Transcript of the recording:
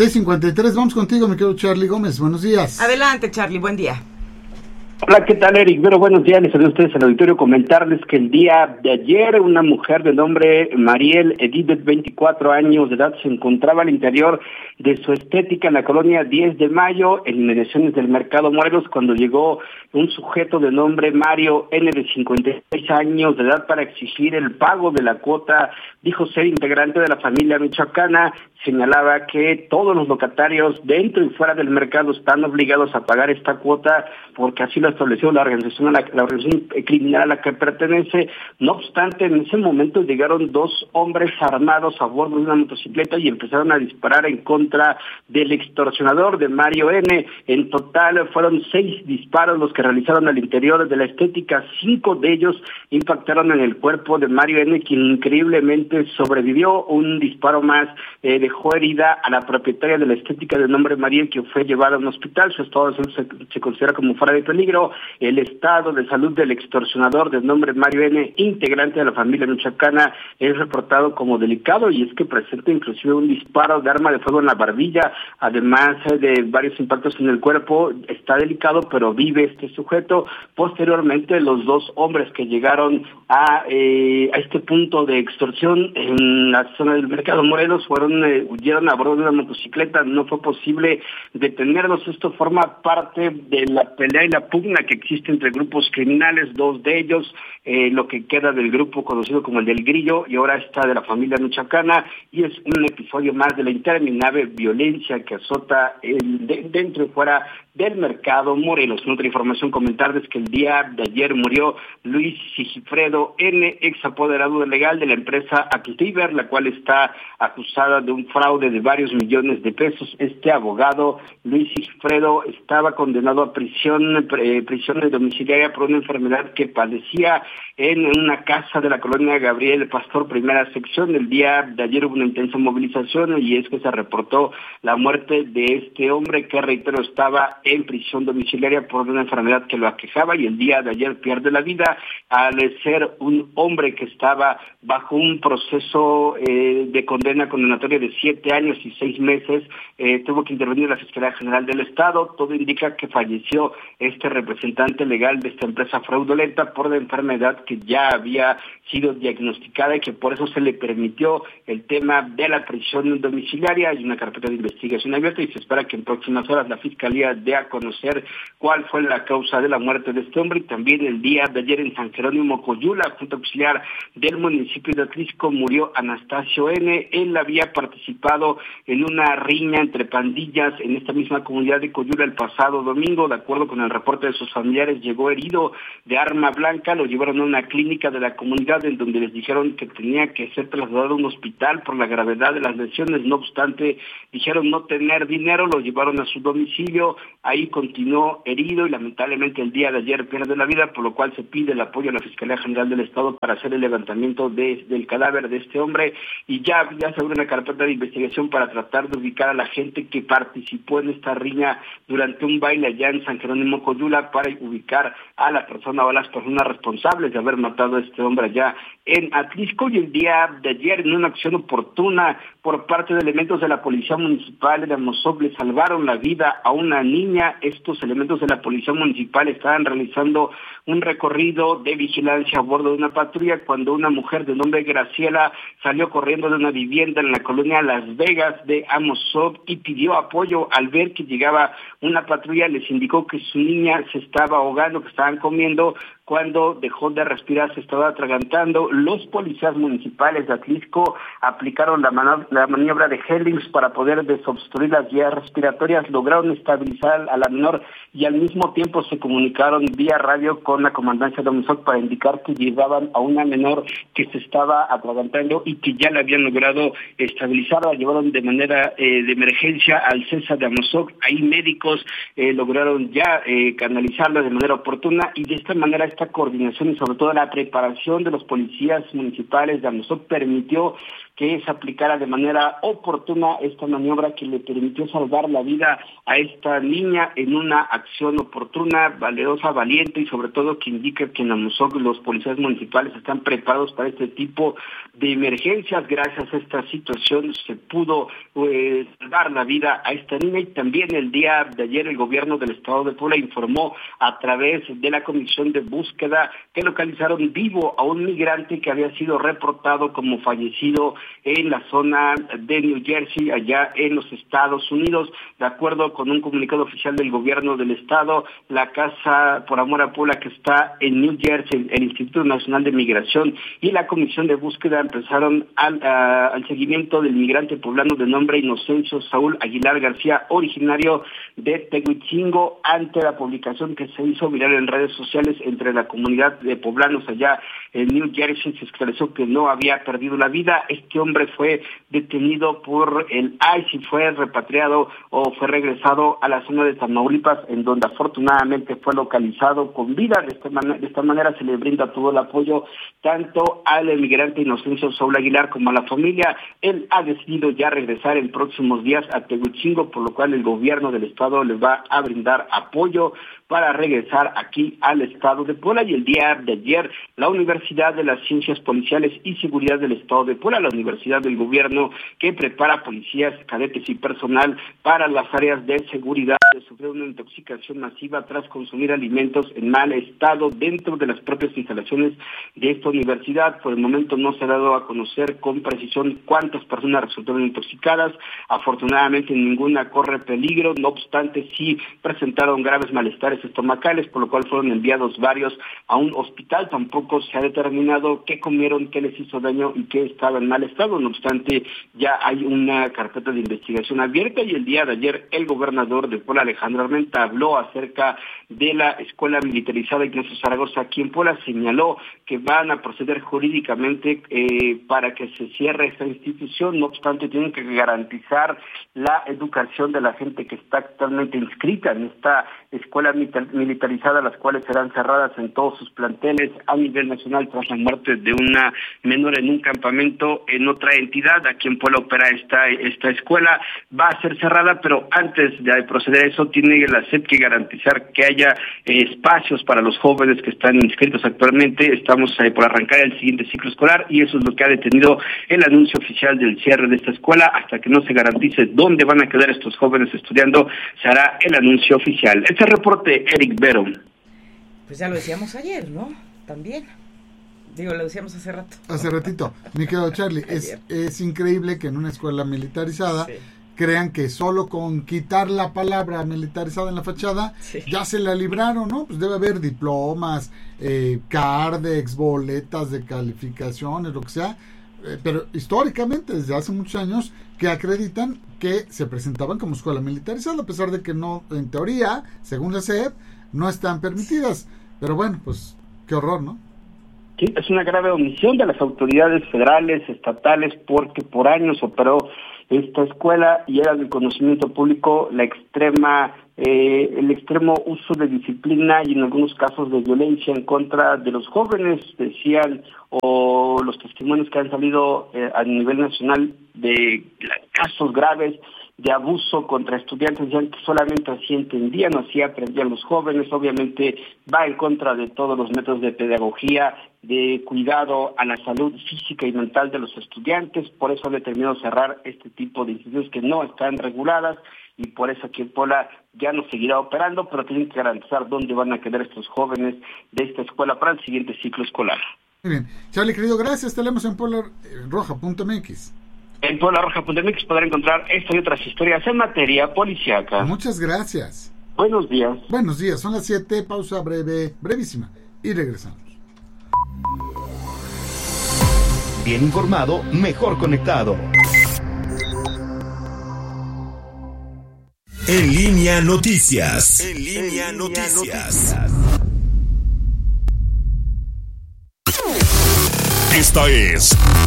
6:53, vamos contigo, mi querido Charlie Gómez, buenos días. Adelante, Charlie, buen día. Hola, ¿qué tal, Eric? Pero buenos días, les saludo a ustedes al auditorio. Comentarles que el día de ayer una mujer de nombre Mariel Edith, de 24 años de edad, se encontraba al interior de su estética en la colonia 10 de Mayo, en inmediaciones del Mercado Morelos, cuando llegó un sujeto de nombre Mario N, de 56 años de edad, para exigir el pago de la cuota. Dijo ser integrante de la familia michoacana. Señalaba que todos los locatarios dentro y fuera del mercado están obligados a pagar esta cuota porque así lo estableció la organización criminal a la que pertenece. No obstante, en ese momento llegaron dos hombres armados a bordo de una motocicleta y empezaron a disparar en contra del extorsionador de Mario N. En total fueron 6 disparos los que realizaron al interior de la estética. 5 de ellos impactaron en el cuerpo de Mario N, quien increíblemente sobrevivió. Un disparo más dejó herida a la propietaria de la estética de nombre Mariel, que fue llevada a un hospital. Su estado de salud se considera como fuera de peligro. El estado de salud del extorsionador de nombre Mario N, integrante de la familia michoacana, es reportado como delicado, y es que presenta inclusive un disparo de arma de fuego en la barbilla, además de varios impactos en el cuerpo. Está delicado, pero vive este sujeto. Posteriormente, los dos hombres que llegaron a este punto de extorsión en la zona del Mercado Morelos huyeron a bordo de una motocicleta. No fue posible detenerlos. Esto forma parte de la pelea y la pugna que existe entre grupos criminales, 2 de ellos, lo que queda del grupo conocido como el del Grillo, y ahora está de la familia michoacana, y es un episodio más de la interminable violencia que azota dentro y fuera del Mercado Morelos. En otra información, comentarles que el día de ayer murió Luis Sigifredo N, ex apoderado legal de la empresa Activer, la cual está acusada de un fraude de varios millones de pesos. Este abogado, Luis Sigifredo, estaba condenado a prisión domiciliaria por una enfermedad que padecía en una casa de la colonia Gabriel Pastor, primera sección. El día de ayer hubo una intensa movilización, y es que se reportó la muerte de este hombre que, reitero, estaba en prisión domiciliaria por una enfermedad que lo aquejaba, y el día de ayer pierde la vida al ser un hombre que estaba bajo un proceso de condenatoria de 7 años y 6 meses. Tuvo que intervenir la Fiscalía General del Estado. Todo indica que falleció este representante legal de esta empresa fraudulenta por la enfermedad que ya había sido diagnosticada, y que por eso se le permitió el tema de la prisión domiciliaria. Hay una carpeta de investigación abierta y se espera que en próximas horas la Fiscalía dé a conocer cuál fue la causa de la muerte de este hombre. Y también el día de ayer en San Jerónimo, Coyula, junto auxiliar del municipio de Atlisco, murió Anastasio N. Él había participado en una riña entre pandillas en esta misma comunidad de Coyula el pasado domingo. De acuerdo con el reporte de sus familiares, llegó herido de arma blanca. Lo llevaron a una clínica de la comunidad, en donde les dijeron que tenía que ser trasladado a un hospital por la gravedad de las lesiones. No obstante, dijeron no tener dinero, lo llevaron a su domicilio. Ahí continuó herido y lamentablemente el día de ayer pierde la vida, por lo cual se pide el apoyo a la Fiscalía General del Estado para hacer el levantamiento del cadáver de este hombre, y ya se abre una carpeta de investigación para tratar de ubicar a la gente que participó en esta riña durante un baile allá en San Jerónimo, Coyula, para ubicar a la persona o a las personas responsables de haber matado a este hombre allá en Atlisco. Y el día de ayer, en una acción oportuna por parte de elementos de la Policía Municipal de Amozoc, le salvaron la vida a una niña. Estos elementos de la Policía Municipal estaban realizando un recorrido de vigilancia a bordo de una patrulla cuando una mujer de nombre Graciela salió corriendo de una vivienda en la colonia Las Vegas de Amozoc y pidió apoyo. Al ver que llegaba una patrulla, les indicó que su niña se estaba ahogando, que estaban comiendo. Cuando dejó de respirar, se estaba atragantando. Los policías municipales de Atlisco aplicaron la maniobra de Hellings para poder desobstruir las vías respiratorias. Lograron estabilizar a la menor y al mismo tiempo se comunicaron vía radio con la comandancia de Amozoc para indicar que llevaban a una menor que se estaba atragantando y que ya la habían logrado estabilizar. La llevaron de manera de emergencia al CESA de Amozoc. Ahí médicos lograron ya canalizarla de manera oportuna, y de esta manera esta coordinación y sobre todo la preparación de los policías municipales de Amozoc permitió que se aplicara de manera oportuna esta maniobra que le permitió salvar la vida a esta niña en una acción oportuna, valerosa, valiente y sobre todo que indica que en Amozoc los policías municipales están preparados para este tipo de emergencias. Gracias a esta situación se pudo dar la vida a esta niña. Y también el día de ayer el gobierno del estado de Puebla informó a través de la comisión de búsqueda que localizaron vivo a un migrante que había sido reportado como fallecido en la zona de New Jersey, allá en los Estados Unidos. De acuerdo con un comunicado oficial del gobierno del estado, la Casa por Amor a Puebla, que está en New Jersey, el Instituto Nacional de Migración y la comisión de búsqueda empezaron al seguimiento del migrante poblano de nombre Inocencio Saúl Aguilar García, originario de Tehuitzingo, ante la publicación que se hizo viral en redes sociales entre la comunidad de poblanos allá en New Jersey. Se esclareció que no había perdido la vida. Este hombre fue detenido por el ICE y fue repatriado o fue regresado a la zona de Tamaulipas, en donde afortunadamente fue localizado con vida. De esta manera se le brinda todo el apoyo tanto al emigrante Inocencio Saúl Aguilar como a la familia. Él ha decidido ya regresar en próximos días a Tehuitzingo, por lo cual el gobierno del estado les va a brindar apoyo para regresar aquí al estado de Puebla. Y el día de ayer la Universidad de las Ciencias Policiales y Seguridad del estado de Puebla, la universidad del gobierno que prepara policías, cadetes y personal para las áreas de seguridad, sufrió una intoxicación masiva tras consumir alimentos en mal estado dentro de las propias instalaciones de esta universidad. Por el momento no se ha dado a conocer con precisión cuántas personas resultaron intoxicadas. Afortunadamente ninguna corre peligro, no obstante sí presentaron graves malestares estomacales, por lo cual fueron enviados varios a un hospital. Tampoco se ha determinado qué comieron, qué les hizo daño y qué estaba en mal estado. No obstante, ya hay una carpeta de investigación abierta y el día de ayer el gobernador de Puebla, Alejandro Armenta, habló acerca de la escuela militarizada Ignacio Zaragoza aquí en Puebla. Señaló que van a proceder jurídicamente para que se cierre esta institución. No obstante, tienen que garantizar la educación de la gente que está actualmente inscrita en esta escuela militarizada, las cuales serán cerradas en todos sus planteles a nivel nacional tras la muerte de una menor en un campamento en otra entidad. Aquí en Puebla opera esta escuela, va a ser cerrada, pero antes de proceder a eso tiene la SEP que garantizar que haya espacios para los jóvenes que están inscritos actualmente. Estamos por arrancar el siguiente ciclo escolar y eso es lo que ha detenido el anuncio oficial del cierre de esta escuela. Hasta que no se garantice dónde van a quedar estos jóvenes estudiando, se hará el anuncio oficial. Este reporte, Eric Vero. Pues ya lo decíamos ayer, ¿no? También. Digo, lo decíamos hace rato. Hace ratito. Mi querido Charlie, es increíble que en una escuela militarizada crean que solo con quitar la palabra militarizada en la fachada ya se la libraron, ¿no? Pues debe haber diplomas, cardex, boletas de calificaciones, lo que sea, pero históricamente, desde hace muchos años, que acreditan que se presentaban como escuela militarizada, a pesar de que no, en teoría, según la SEP, no están permitidas. Pero bueno, pues qué horror, ¿no? Sí, es una grave omisión de las autoridades federales, estatales, porque por años operó esta escuela y era del conocimiento público el extremo uso de disciplina y en algunos casos de violencia en contra de los jóvenes, decían, o los testimonios que han salido a nivel nacional de casos graves de abuso contra estudiantes, ya que solamente así entendían, así aprendían los jóvenes. Obviamente va en contra de todos los métodos de pedagogía, de cuidado a la salud física y mental de los estudiantes. Por eso ha determinado cerrar este tipo de instituciones que no están reguladas y por eso aquí en Puebla ya no seguirá operando, pero tienen que garantizar dónde van a quedar estos jóvenes de esta escuela para el siguiente ciclo escolar. Muy bien. Charlie, querido, gracias. Te leemos en pueblaroja.mx. En pueblaroja.mx podrán encontrar esta y otras historias en materia policíaca. Muchas gracias. Buenos días. Buenos días, son las 7, pausa brevísima, y regresamos. Bien informado, mejor conectado. En línea noticias. En línea noticias. Esta es